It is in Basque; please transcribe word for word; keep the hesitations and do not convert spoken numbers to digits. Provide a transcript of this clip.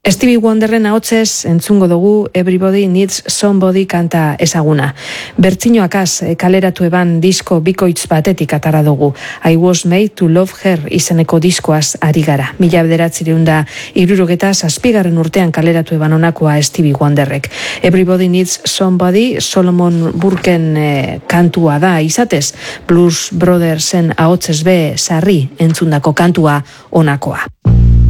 Stevie Wonderren ahotsez entzungo dugu Everybody Needs Somebody kanta ezaguna. Bertzinoakaz kaleratu eban disko bikoitz batetik atara dugu. I Was Made to Love Her izeneko diskoaz ari gara. Mila bederatzireun da irurogeta zazpigarren urtean kaleratu eban onakoa Stevie Wonderrek. Everybody Needs Somebody Solomon Burken eh, kantua da izatez. Blues Brothersen ahotsez be sarri entzundako kantua onakoa.